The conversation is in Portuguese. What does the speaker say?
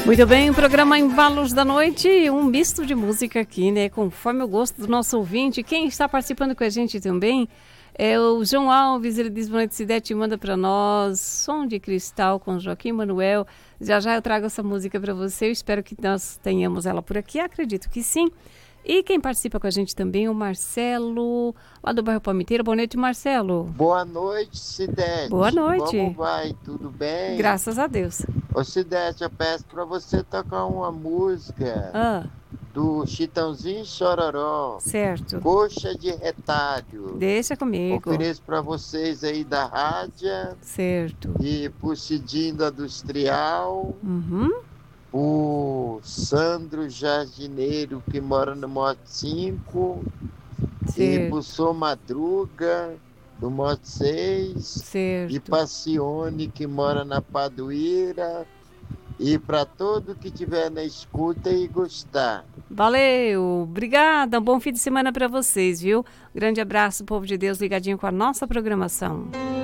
Muito bem, o programa Embalos da Noite, um misto de música aqui, né? Conforme o gosto do nosso ouvinte. Quem está participando com a gente também é o João Alves, ele diz: boa noite, Cidete, manda para nós Som de Cristal com Joaquim Manuel. Já eu trago essa música para você, eu espero que nós tenhamos ela por aqui, acredito que sim. E quem participa com a gente também é o Marcelo, lá do bairro Palmiteira. Boa noite, Marcelo. Boa noite, Cidete. Boa noite. Como vai? Tudo bem? Graças a Deus. Ô, Cidete, eu peço pra você tocar uma música do Chitãozinho Chororó. Certo. Coxa de Retalho. Deixa comigo. Ofereço pra vocês aí da rádio. Certo. E pro Cidinho do Industrial. Uhum. O Sandro Jardineiro, que mora no Mote 5. Certo. E pro Sou Madruga, do Mote 6. Certo. E Passione, que mora na Paduíra. E para todo que estiver na escuta e gostar. Valeu, obrigada, um bom fim de semana para vocês, viu? Grande abraço, povo de Deus, ligadinho com a nossa programação.